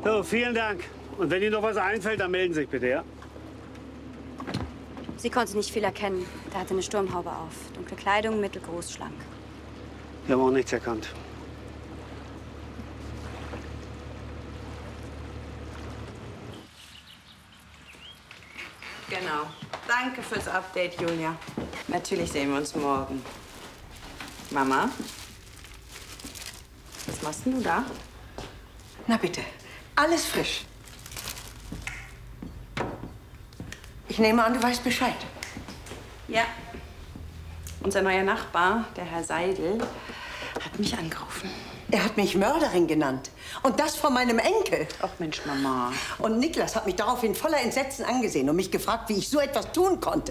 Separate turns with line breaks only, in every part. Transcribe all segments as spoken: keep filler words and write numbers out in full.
So, vielen Dank. Und wenn Ihnen noch was einfällt, dann melden Sie sich bitte, ja?
Sie konnte nicht viel erkennen. Der hatte eine Sturmhaube auf. Dunkle Kleidung, mittelgroß, schlank.
Wir haben auch nichts erkannt.
Genau. Danke fürs Update, Julia. Natürlich sehen wir uns morgen. Mama? Was machst denn du da?
Na bitte, alles frisch. Ich nehme an, du weißt Bescheid.
Ja. Unser neuer Nachbar, der Herr Seidel, hat mich angerufen.
Er hat mich Mörderin genannt. Und das von meinem Enkel.
Ach Mensch, Mama.
Und Niklas hat mich daraufhin voller Entsetzen angesehen und mich gefragt, wie ich so etwas tun konnte.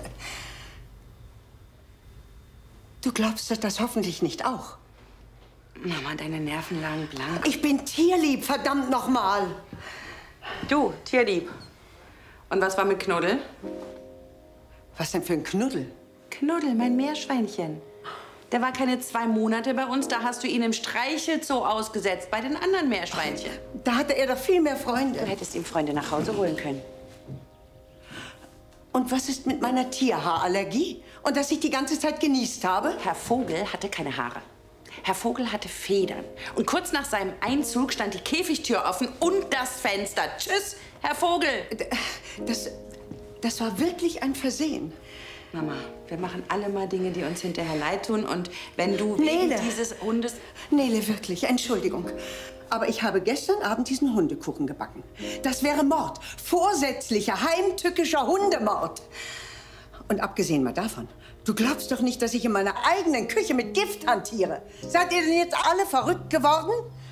Du glaubst das hoffentlich nicht auch?
Mama, deine Nerven lagen blank.
Ich bin tierlieb, verdammt nochmal.
Du, tierlieb. Und was war mit Knuddel?
Was denn für ein Knuddel?
Knuddel, mein Meerschweinchen. Der war keine zwei Monate bei uns, da hast du ihn im Streichelzoo ausgesetzt, bei den anderen Meerschweinchen.
Da hatte er doch viel mehr Freunde.
Du hättest ihm Freunde nach Hause holen können.
Und was ist mit meiner Tierhaarallergie? Und dass ich die ganze Zeit genießt habe?
Herr Vogel hatte keine Haare. Herr Vogel hatte Federn. Und kurz nach seinem Einzug stand die Käfigtür offen und das Fenster. Tschüss, Herr Vogel.
Das, das war wirklich ein Versehen.
Mama, wir machen alle mal Dinge, die uns hinterher leid tun. Und wenn du
Nele.
wegen dieses Hundes...
Nele, wirklich, Entschuldigung. Aber ich habe gestern Abend diesen Hundekuchen gebacken. Das wäre Mord. Vorsätzlicher, heimtückischer Hundemord. Und abgesehen mal davon, du glaubst doch nicht, dass ich in meiner eigenen Küche mit Gift hantiere. Seid ihr denn jetzt alle verrückt geworden?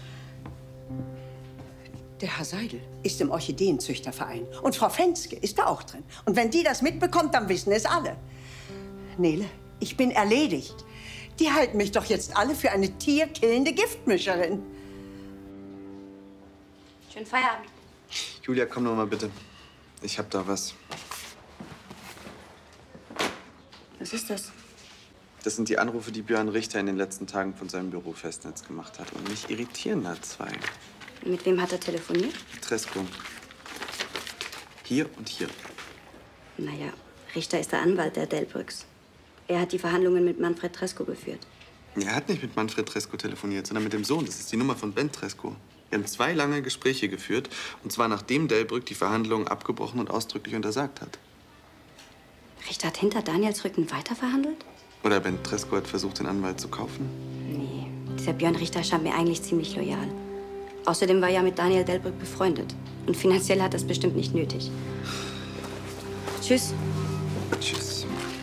Der Herr Seidel ist im Orchideenzüchterverein. Und Frau Fenske ist da auch drin. Und wenn die das mitbekommt, dann wissen es alle. Nele, ich bin erledigt. Die halten mich doch jetzt alle für eine tierkillende Giftmischerin.
Schönen Feierabend.
Julia, komm noch mal bitte. Ich hab da was.
Was ist das?
Das sind die Anrufe, die Björn Richter in den letzten Tagen von seinem Büro Festnetz gemacht hat. Und mich irritieren da zwei.
Mit wem hat er telefoniert?
Tresko. Hier und hier.
Naja, Richter ist der Anwalt der Delbrücks. Er hat die Verhandlungen mit Manfred Tresko geführt.
Er hat nicht mit Manfred Tresko telefoniert, sondern mit dem Sohn. Das ist die Nummer von Ben Tresko. Wir haben zwei lange Gespräche geführt. Und zwar nachdem Delbrück die Verhandlungen abgebrochen und ausdrücklich untersagt hat.
Richter hat hinter Daniels Rücken weiterverhandelt?
Oder Ben Tresko hat versucht, den Anwalt zu kaufen?
Nee, dieser Björn Richter scheint mir eigentlich ziemlich loyal. Außerdem war er ja mit Daniel Delbrück befreundet. Und finanziell hat das bestimmt nicht nötig. Tschüss.
Tschüss.